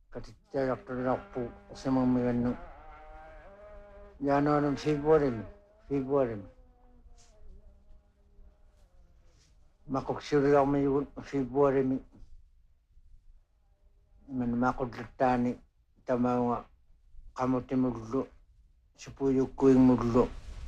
katittajaqtularpu usamammigannu Januarim Februarim maquksuriarmiyugut Februarimi man maqullattaani tamaunga qamutimullu supuyukkuingmullu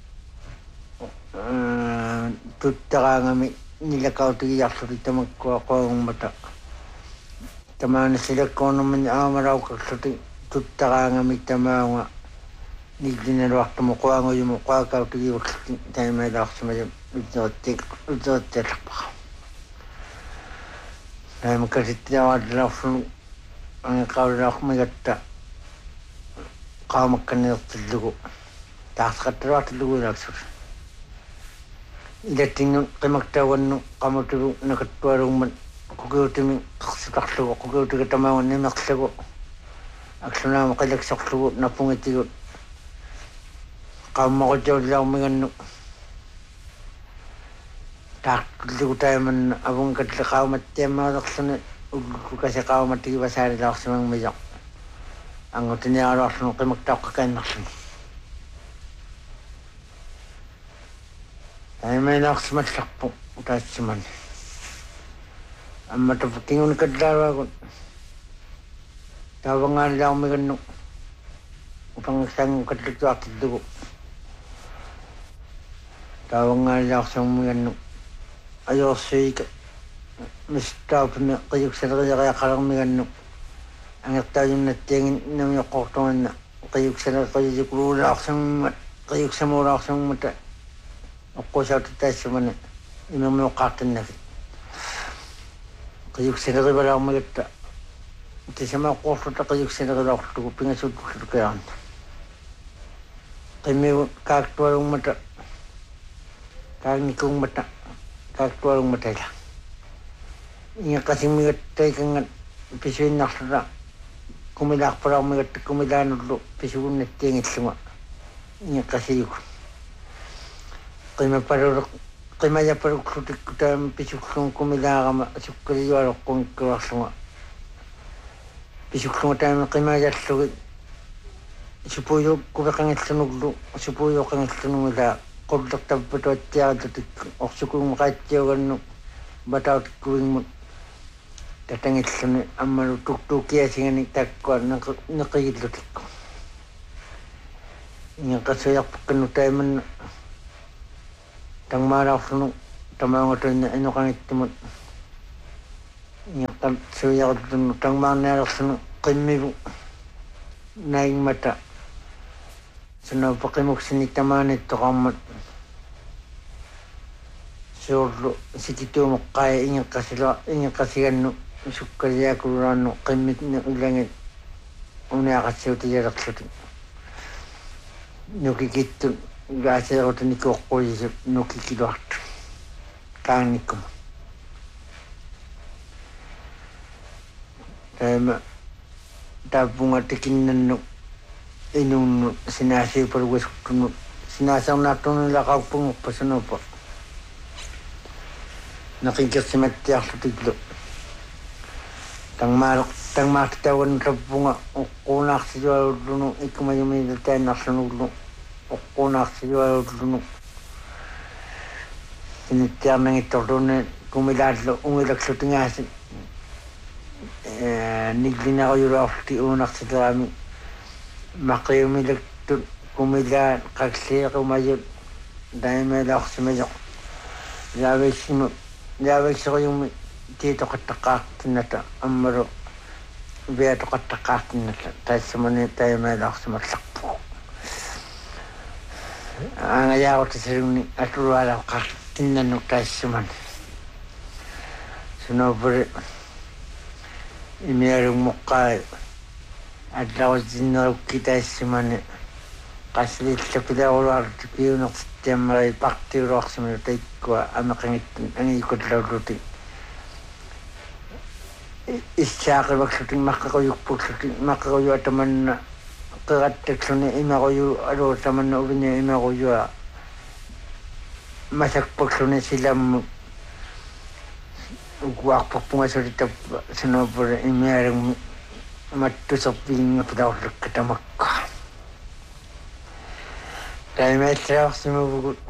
tuttaqaangami nilakautigiyarluri tamakkua qoangummata tamaana silakkoornermani aamalauqarluti tuttaqaangami tamaunga nillinaluartumu qoanguyumu qoakautigiurluti taimailaarsumayam uterattiallarpaqa naimakasittiawaatlaarlunu angiqaululaarmigatta qaumakkanninertillugu taartaqattaluartillugu ilaaksuri ilattingun qimaktauannu qamutigu nakattualugman kukiutimi qersitarlugu kukiutiga tamaunga nimerlugu aksunaama qilaksorlugu napungitigut qaummaqutuullaarmigannu taartullugu taimanna avungatli qaumattiammaalerluni ullukasi qaumattigivasaalilaarsimangmiyaq angutinialuarlunu qimaktauqqakainnerluni taimainaarsimallarpu taassimanni ammatapu kingunikallaaruagun taavangaalilaarmigannu upangisangu kallituartillugu taavangaalilaarsiarmigannu ajorsiika mistaapni qiyuksaleriaqalarmigannu angertaajunnattиангин намиоққортуанна qiyuksaleriqiyukuluulaarsamummat qiyuksamuulaarsamummata oqqusautataassumani imермиоққартиннаки qiyuksalerivalаармигаtta тисамааққорлута qiyuksalerilaorlugu пингасууллукаанна qimmigu kaaktualugmata kaagnikungmata kaaktualugmatala ingaqasimmigattaikangat pisuinnarlula kumilaarpalaarmigatta kumilaanullu pisugunnattiangillunga ingaqasiyuku qimayapaluqlutikku taama pisullunga kumilaarama sukkaliualoqqungikkuarlunga pisullunga taama qimayallugi supuyukkuveqangillunullu supuyuqangillunumila qullertappatuattiaratutikku orsukuumaqaattiugannu batautikkuingmut tatangilluni ammalu tuktukiasingani takkua neqigillutikku ingaqasuyarpukkannu taimanna tangmaalaarlunu tamaungatuinna inoqangittumut ingaqasuyarlunu tangmaarnialerlunu qimmigu naingmata sunapaqimuksinni tamaanittoqarmat suurlu sikituumeqqaaya ingaqasigannu sukkaliaakuluaannu qimmitni ulangit uniaqassiutialerluti nukikittun gaaseerutanikooqquyisut nukikiluartu kaannikkuma taima taapunga tikinnannu inunnu sinaasiupalugasuktunnu sinaasarnaartunilaqauppunguppasunupa naqinkirsimattiarlutiklu tangmaartitaugannu tappunga uqquunaarsilualullunu ikkumayumiilataannarlunullu uqquunaarsilualullunu sinittiarnangittorluunne kumilaallu ungilaklutingaasi nillinaquyulaorluti uunarsileraami maqiumilaktut kumilaan qagliiqumayut daimelaorsimayoq laavikseriumi tiitoqattaqaartinnata ammalu viatoqattaqaartinnata taassamani taimelaorsimallarpu angayaarutisirunni atulualaaqaartinnannu taassamani sunopuri imiarummuqqaai алларутиннерукки таасsimani qaslillapilaarulartu piunertittiammari partиулуарсиману таиккуа амеқангиттун ангикуллауллути иссаақиваксутин маққақуйуппуллути маққақуйуатаманна qeqattaksuni imaquyu aluutamanna uvini imaquyua masakpaksluni silammu ukuarpurpungasulitappa sunupuri imiarummu маттусерпиинга пилаорлаккатамакка таймааллаорсимавгут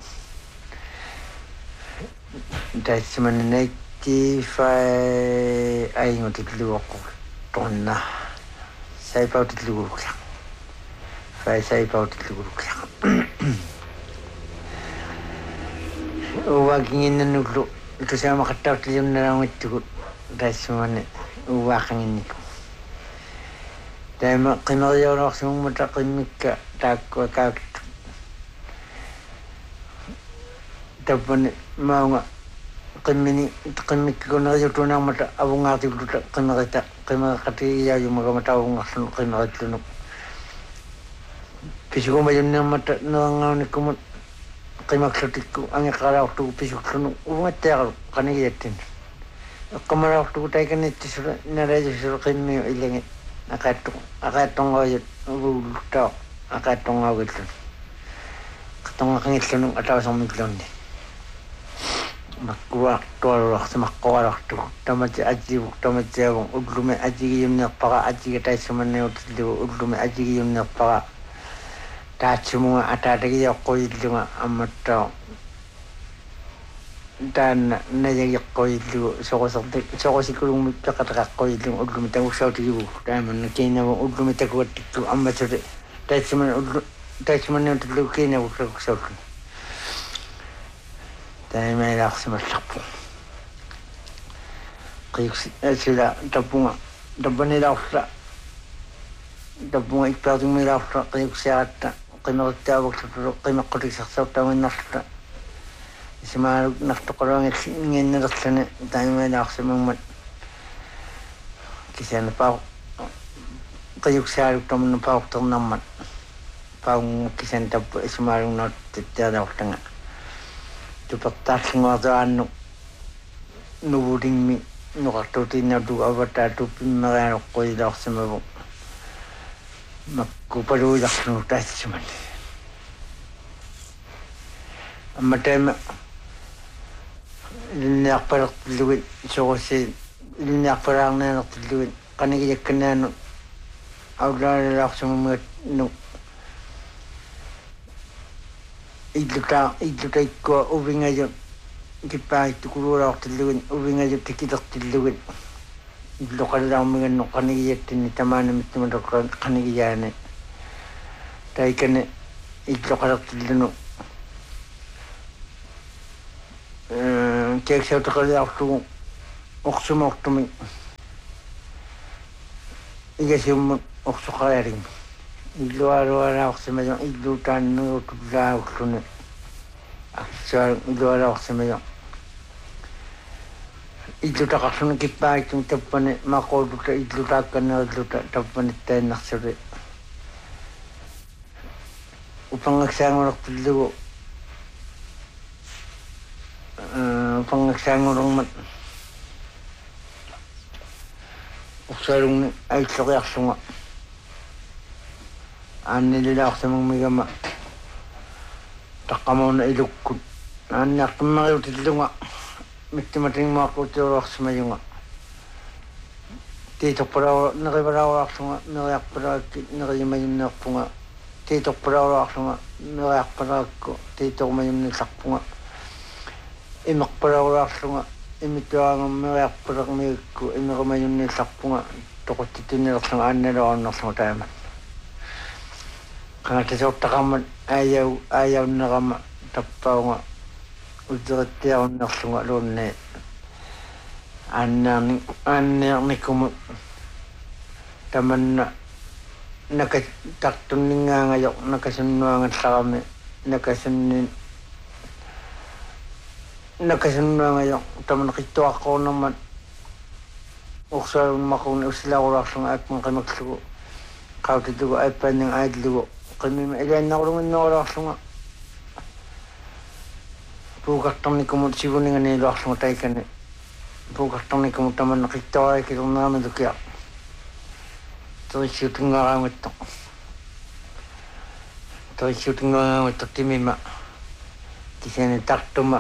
тассиманнайти аингутиллуоққу торна сайпаутиллугулла сайпаутиллугулла увагингиннаннуллу тусаамақаттаутиллунналаагуттугут тассимани уваақангиннику тайма қимериорнорсимуммата қиммикка тааккуа каакту таппани маунга qimmikkikunerijuttunaarmata avungaartikuluta qimerita qimereqatigiyaayumagama taavungarlunu qimeritlu pisugumayunniarmata nerangaunikumut qimaklutikku angeqalaortugu pisuklunu uungatteaqalu qanigiyattin eqqamalaortugu taikanittisula nalaajusulu qimmiu ilangi aqaattongoojut uvuulluttao aqaattongaugillun qatonngaqangillunu atavasormiklunni makkuwa tualuarsimaqqoralartu tamati ajivuk tamatiavun ullumi ajigiyumnerpara ajiga taissumanniutillugu ullumi ajigiyumnerpara taatsumunga ataatagiyaqquyillunga ammattao taanna najagiqquyillugu soqosikulungmi peqataqaqquyillunga ullumi tagussautigivu taamanna kiinavu ullumi takuattikku ammatuli taissumanniutillugu kiinavullagussaullun taimailaarsimallarpu qiuksi asila tappanilaarla tappunga ikpaartummilaarla qiuksiaratta qimerittaavuklu qimeqqutisersaurtaaminnarla isimaaluk nartoqaluangalli ingiannalerlani taimailaarsimammat kisanapaa qiuksiaaluk tamanna paaqternarmat paungu kisan tappu isimaalunnaat tattaalaortanga tupertaarlunguartuaannu nuvulimmi nuqartuutiinnaatugu avataatu pimmeriaanoqquilaorsimavu makkupaluilarlunu taassumani ammatayma ilunniarpalertillugit sorussiin ilunniarpalaarnianertillugit qanigiyakkanaanu aulaalilaarsumamuat nu illutaikkua uvingajut kippaagittukuluulaortillugin uvingajut tikilertillugin illuqallaarmigannu qanigiyattinni tamaanamittumatoqqa qanigiyaani taikane illuqalertillunu keeksauteqaliartugu orsumoortumi igasiummut orsuqarialing illualualaorsimajo illutaannuutullaagulluni aksual illualaorsimajo illutaqarluni kippaagittum tappani maquuluta illutaakkannerilluta tappanittainnarsuli upangaksaangulertillugu upangaksaangulерmat uksalungni ailloqiarlunga aannilaarsamungmigama taqqamuuna ilukkut aanniartummariutillunga mittimatingmaaqquutiuruarsimayunga tiitorpalaura nerivalauarlunga neriarpalaakki nerimayunneerpunga tiitorpalauraarlunga neriarpalaakku tiitormayunnisarpunga imeqpalauraarlunga imituangam neriarpalermigikku imerimayunnisarpunga toquttitinnilerlunga aannaluarnerlunga taama qangatasoottaqarmat aayaunnerama tappaunga uterittiarunnerlunga luunni aanneernikumut tamanna tartunningaangajoq nakasunnuangallarami nakasunnuangajoq tamanna qittuaqqornermat ursualunmaquuni ussilaarulaarlunga akman qimaklugu qautitugu aippaanning aillugu qimima ilaannarulinnoruarlunga puukartornikumut siguninganiluarlunga taikani puukartornikumut tamanna qittuaraikilurnaamilukia torissiutungaangaangutto timima kisani tartuma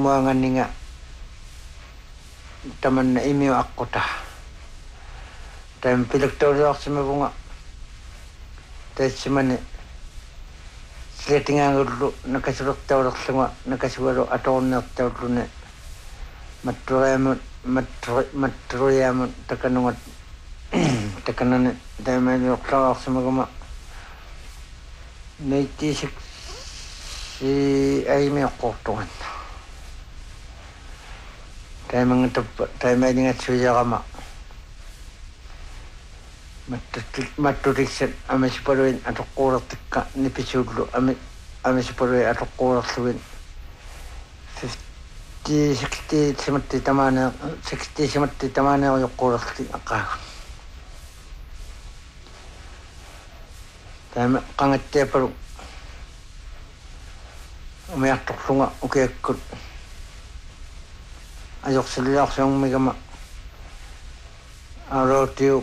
nakasummuanganninga tamanna imiu aquta taim pilaktauriarsimagunga taissimani sletingaangullu nakasulertaulerlunga nakasugalu atorunnertaullune matturiamun takanungat takanani taimaniorlaarsimaguma 96 aimiaqqortugan taimangutappa taimalingatsuijarama mattutikset amasipaluin atoqquulertikka nipisuullu amasipaluin atoqquulerlugin 60 simatti tamane 60 simatti tamane yoqquulerti aqaagun taima qangattiapalu umiartorlunga ukiakkut ajorsilliarsuangmigama arootiu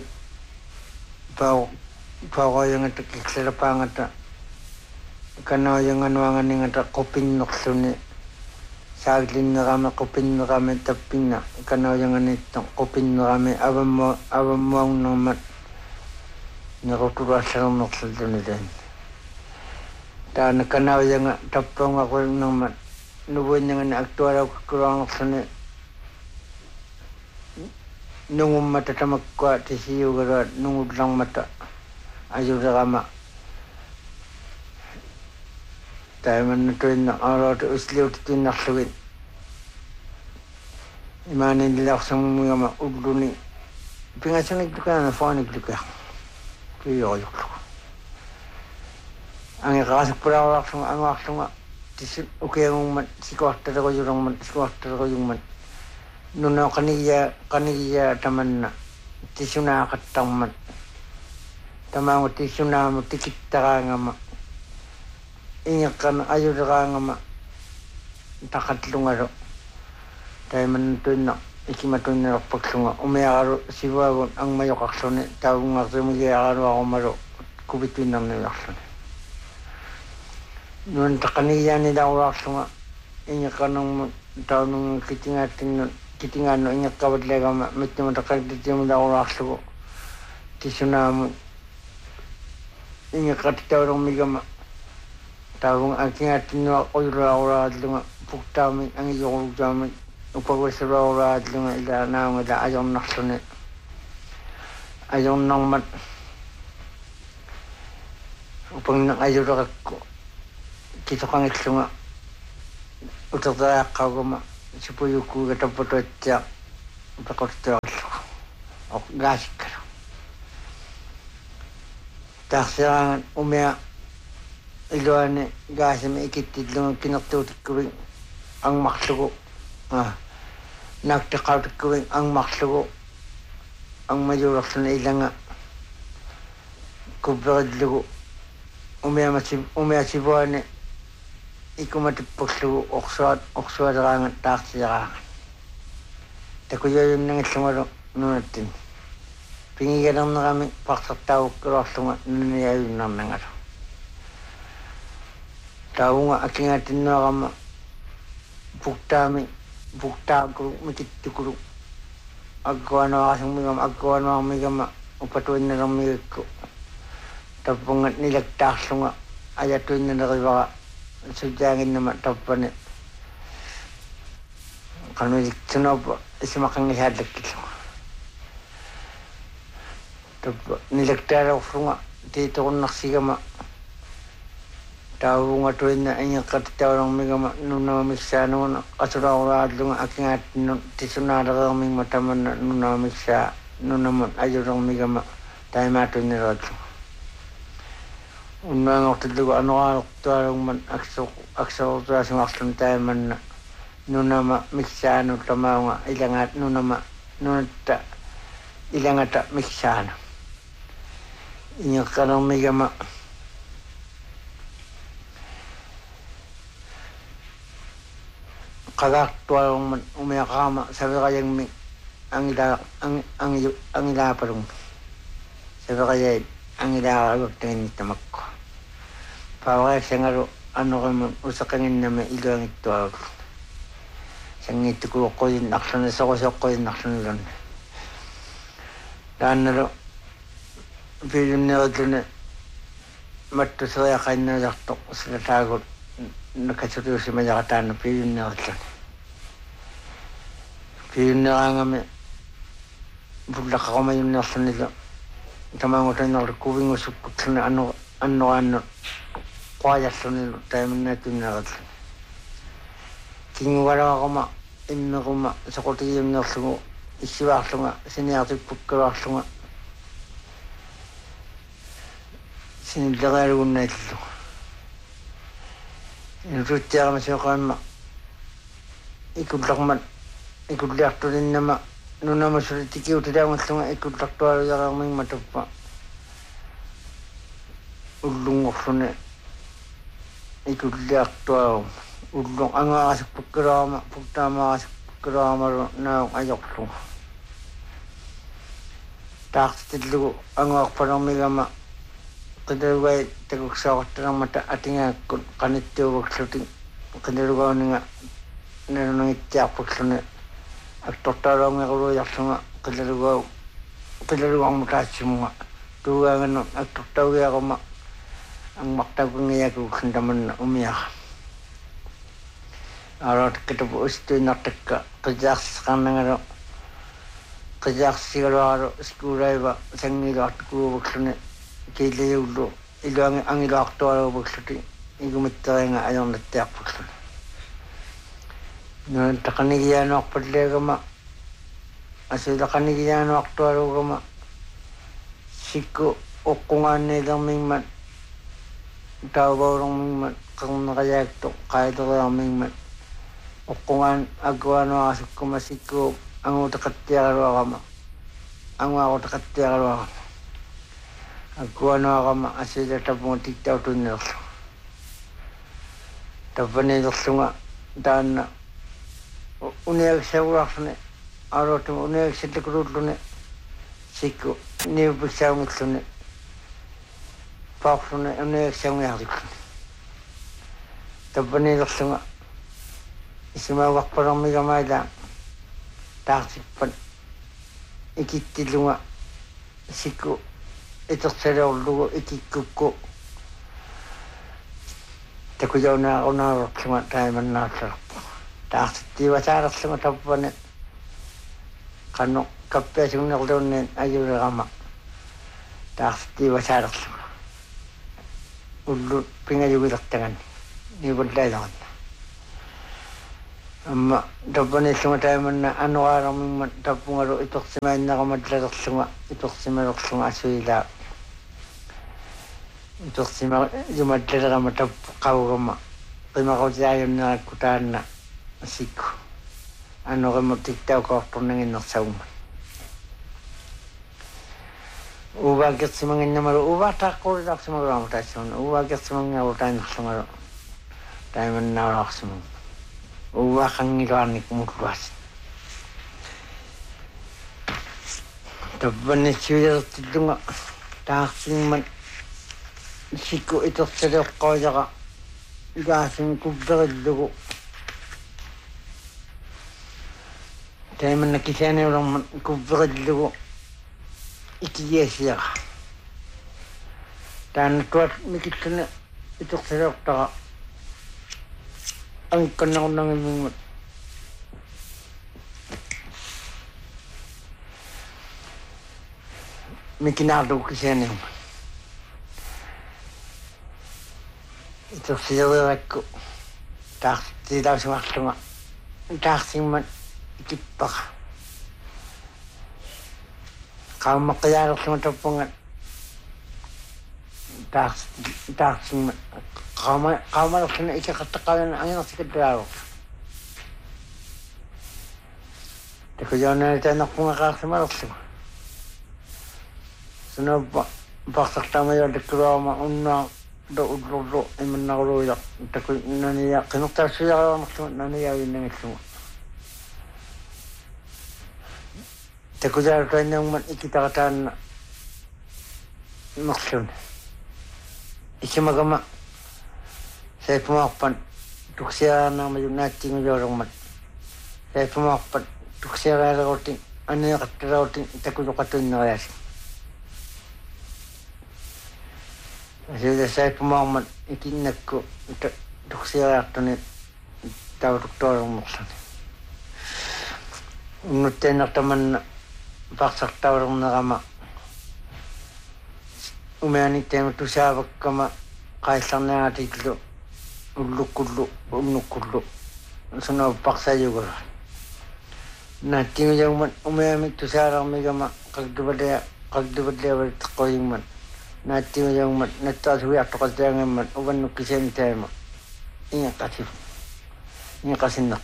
pauqayangata kiksalapaangata kanauyanganuanganingata qupinnerluni saaglinnerame qupinnerame tappinna kanauyanganitto qupinnerame avammuangnermat nerutuluassalernerluni taana kanauyanga tappaungaquinnermat nuvuinnangani aktualaukkuruangerluni nungummata tamakkua tisiyugaruat nungullarmata ajulerama taimannatuinna aroota usliutitinnarlugin imaanilliarsamumigama ulluni pingasaniklukaana faaniklukaa piyoojorlugu angiqaasukpulaarlarlunga angaarlunga tisut ukiangungmat sikuartaleruyulangmat nuna qanigia tamanna tisunaaqattarmat tamaangu tisunaamu tikittaraangama ingeqqana ajuleraangama taqatlungalu taimannatuinna ikimatuinnerpakslunga umiaqalu sivuagun angmayoqarluni taungarrimigiaqaluarumalu kupituinnarniuarluni nun taqanigiaanilaurаарlunga ingeqqanarmut taununga kitingaannu ingeqqavatlegama mittumataqattitiumulauraarlugu tisunaamu ingeqqatitaulermigama taavunga akingaattinnua quyululauraatlunga puktaami angiyoqulutaami upaguasuluauraatlunga ila naunga ila ajornarluni ajornarmat upangna ajulerakku kitoqangillunga utertariaqqaugama sipuyukkuuga tappatuattiaq peqortuarlugu gaasikkalu taarsirangan umia iluani gaasimi ikittillunga kinertuutikkuvin angmarlugu naaktiqautikkuvin angmarlugu angmajuulerluni ilanga kubberillugu umia sivuani ikumatippuqlugu orsualeraangan taarsiaraangan takuyuyunnangillungalu nunattin pingigalernerami parsertaavukkularlunga nuniayunnarnangalu taunga akingaattinnuarama puktaakulu mikittukulu agguanuarmigama upatuinnalermigakku tappunga nilaktaarlunga ajatuinnalerivara sujaanginnama tappani qanuliktunuapa isimaqangisaallakkiluga tappa nilaktaalaurlunga tiitorunnarsigama taavungatuinna ingeqqatitaulermigama nunamiksaanuguna qasulauraatlunga akingaattinnut tisunaalerermingma tamanna nunamiksaa nunamun ajulermigama taimaatuinneraatlunga unnaangortillugu anoraalertualugman aksortuasungarlun taimanna nunama miksaanu tamaunga ilangaat nunatta ilangata miksaanu ingeqqalermigama qagaartualugman umiaqaama saviqayangmi angilaapalugmi saviqayait angilaaqaluaktanginnittamakku paavaqaaksangalu anorimun usaqanginnami iluangittualu sangiittukuluqquyinarluni soqusoqquyinarlunilunni taannalu piilunneritune mattuseriaqainnajartoq silataagut nakasuriusimajaqataanna piilunneritune piilunnerangami pullaqaqamayunnerlunilu tamaangutannerlu kuvingusukkutluni annoraannu qoajallunilu taimannaakkunneritlu kingugalaqama immequma soqutigiunnerlugu issivaarlunga siniartippukkavaarlunga sinillerealugunnaillu inututiarama sioqaamma ikullaqmat ikulliartulinnama nunamasuli tikiutilaangalluga ikullartualuyaqarmingma tappa ullungorluni ikulliartuagum ullung angaasukpukkulaama puttaamaasukpukkulaamalu naung ajorluga taaqtillugu anguarpalermigama qinalugai takuksaaqqattanermata atingaakku qanittuuvaklutin qinalugauniga nanunangittiarpulluni aktortaaloongequluiarlunga qilalugaarmutaatsimunga tuugaangannu aktortaugiaquma angmartakungiakuuksun tamanna umiaqa arotakkatapu ustuinartakka qijaarsiqarnagalu qijaarsigaluaralu skuulaiva sangiluartukuuvaksluni kiillayullu iluangi angiluartualuuvakluti igumitterianga ajornattiarpulluni nun taqanigiaanuarpalleegama asulaqanigiaanuartualuugama sikku uqqungaanniilermingmat tauvaulermingmat qerneqajaakto qaileriarmingmat uqqungaan agguanuarasukkuma sikku anguutaqattiaqaluarama anguaqutaqattiaqaluarama agguanuarama asulatapunga tiktautunnerlu tappaniilerlunga taanna uniagissaguarluni arootuma uniagissallakullulluni sikku niupiksaungilluni paarluni uniagissaungiarlikluni tappaniilerlunga isimaugarpalermigamaila taartikpat ikittilunga sikku itersalorlugu ikikkukku takujaunaarunaarerlunga taimannaallalerpu taartittiivasaalerlunga tappani qanno kappiasunnerluunneen ajulerama taartittiivasaalerlunga ullu pingajugilertagani niivullaileranna amma tappaniillunga taimanna anuqaalermingmat tappungalu itorsimainneqamatlalerlunga itorsimalerlunga asuilaa itorsima jumatlalerama tappu qavugama qimaqutiaayunnerakku taanna sikku anuqimut tiktaukoortornaginnersaumma uuvaakersimanginnamalu uuvaattaaqquulilaarsimagularma taassumana uuvaakersimangiaru taannerlungalu taimannaaluarsimun uvaaqangiluarnik mulluas tappannitsiulertillunga taartingman sikku itersalioqqaulaqa igaasin kubberillugu taimanna kisaaniulerman kubberillugu ikigiasiaqa taanna tuat mikilluni itersalioqtaqa angkannaqunnangimingmat mikinaarlugu kisaaniumma itersilerakku taartilausuarlunga taartingmat ikippaqa qaummaqqiyaalerlunga tappungat taartingmat qaumalerluna ikaqattaqaulana anginersikattuaaruq takujaunani taannerpunga qaarsimalerluga sunappa parsartaamajualakkuruarma unnaa ullu imannaquluuja taku naniya qinertaussuyaruarnerluga naniyavinnangillunga takujaarutuanniungman ikitaqataanna merluni ikimagama saipumaarpan tuksiaraarnaarmaju naattingujualermat saipumaarpat tuksiaraalerutin aniaqattalerutin takujoqatunneriasi Sila sa pumangman ikinagko tuksiyaartuni tautuktorong muksan. Unnutten naktaman paksaktaurong nakama. Umeanit teema tusaavakkama kaisarnaatitlu ullukullu unnukullu suna paksayugura. Natinujangman umeamit tusaararmigama qagdubadea valitaqoyingman. Natinujangman nattaasuwiartoqasaangamman uvannukkiseeni taima ingaqasinnaq.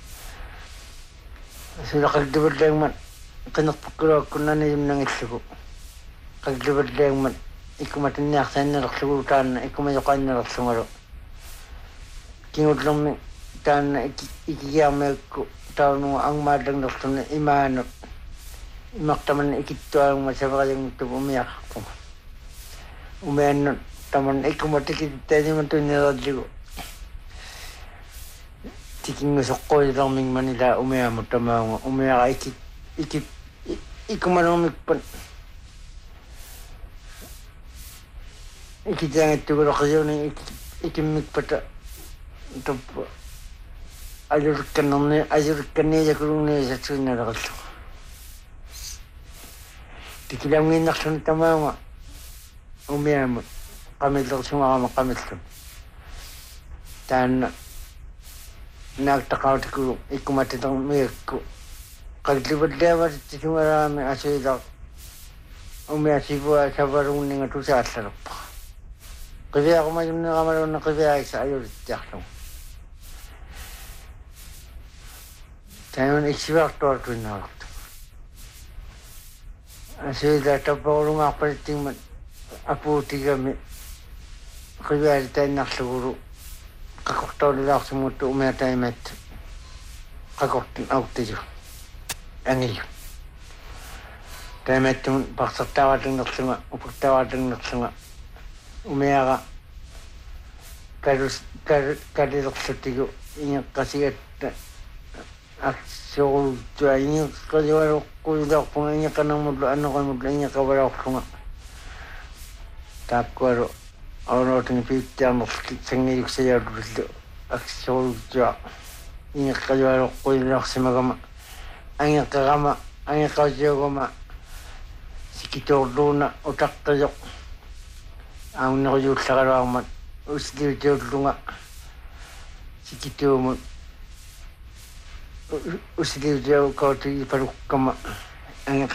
Sula qagdubadleangman qinerpukkuruakkunnani yumnangillugu. Qagdubadleangman ikumatinniarsaannerlugu taanna ikumayoqaannerlungalu. Kingullermi taanna ikigiarmiakku taununga angmaallangnerluna imaanut. Imartamanna ikittuarungma savarajanguttupu umiaqarpunga. Umeannut taman ikumatikititaaniman tunneralligu. Tikingusoqqoilermingmanila umeamut tamaunga umeaqa ikumanermikpan. Ikitaangattugulaqiyuni ikimmikpata tuppa ajurikkanniisakurunniisatsuinnalaqalluga. Tikilamnginnarluni tamaunga umeamut qamillersungarama qamillun. Taanna naaktaqautiku ikumatitermiakku qagdubadleavarittisungaraami asuilar umeasivua savarunninga tusaallarpa. Qiviaqumajunneramaluunna qiviaisa ajurittiarlugu. Taiman iksivartuartuinnaalaqtu. Asuilar tappaqulungaarpalittingman apuutigami qivialitainnarlugulu qakortaulilaarsimuttu umeataimaattu qakortin auttiju angillu. Taimaattumun parsartaavaatangnerlunga uputtaavaatangnerlunga umeaqa kalilerlutigu ingeqqasigatta aksuruuttua ingeqqalivaluqquilaarpunga ingeqqanermullu anneqamullu ingeqqavalaorlunga taakkualu aunootingi piittiarnerlki sangiluksajaalullu aksuruuttua ingeqqalivaluqquilaarsimagama angeqqaqama angeqqasiugama sikituorluuna utaqqajoq aunneruyuullaqaluarmat usliutiullunga sikituumut usliutiau kautigi palukkama